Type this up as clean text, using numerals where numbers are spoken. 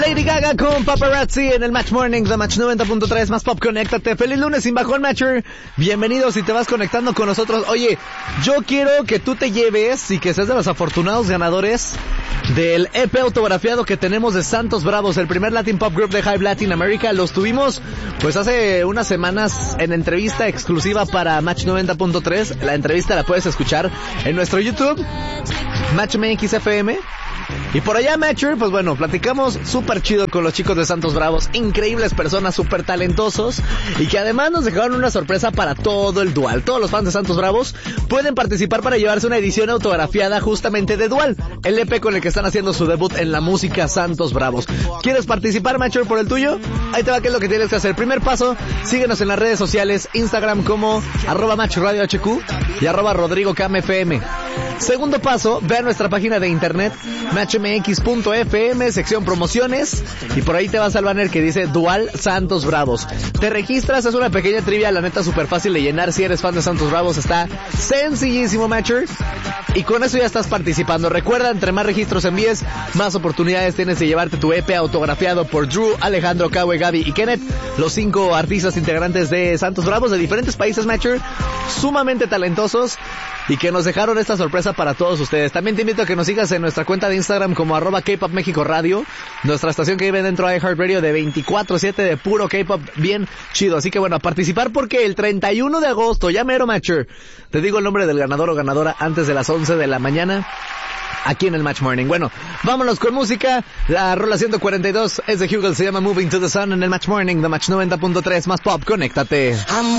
Lady Gaga con Paparazzi en el Match Morning, The Match 90.3, más pop, conéctate. Feliz lunes sin bajón, Matcher. Bienvenidos si te vas conectando con nosotros. Oye, yo quiero que tú te lleves y que seas de los afortunados ganadores del EP autografiado que tenemos de Santos Bravos, el primer Latin Pop Group de Hype Latin America. Los tuvimos pues hace unas semanas en entrevista exclusiva para Match 90.3. La entrevista la puedes escuchar en nuestro YouTube, Match MX FM. Y por allá, Matcher, pues bueno, platicamos súper chido con los chicos de Santos Bravos, increíbles personas, súper talentosos, y que además nos dejaron una sorpresa para todo el Dual. Todos los fans de Santos Bravos pueden participar para llevarse una edición autografiada justamente de Dual, el EP con el que están haciendo su debut en la música Santos Bravos. ¿Quieres participar, Matcher, por el tuyo? Ahí te va, qué es lo que tienes que hacer. Primer paso, síguenos en las redes sociales, Instagram como @MatchRadioHQ y @RodrigoCamFM. Segundo paso, ve a nuestra página de internet, matchmx.fm, sección promociones, y por ahí te vas al banner que dice Dual Santos Bravos. Te registras, es una pequeña trivia, la neta súper fácil de llenar. Si eres fan de Santos Bravos, está sencillísimo, Matcher, y con eso ya estás participando. Recuerda, entre más registros envíes, más oportunidades tienes de llevarte tu EP autografiado por Drew, Alejandro, Kawe, Gaby y Kenneth, los 5 artistas integrantes de Santos Bravos de diferentes países, Matcher, sumamente talentosos, y que nos dejaron esta sorpresa para todos ustedes. También te invito a que nos sigas en nuestra cuenta de Instagram como @K-Pop México Radio, nuestra estación que vive dentro de iHeartRadio de 24/7 de puro K-Pop bien chido. Así que bueno, a participar porque el 31 de agosto, ya mero, Matcher, te digo el nombre del ganador o ganadora antes de las 11 de la mañana. Aquí en el Match Morning. Bueno, vámonos con música. La rola 142 es de Hugel, se llama Moving to the Sun en el Match Morning, The Match 90.3, más pop, conéctate.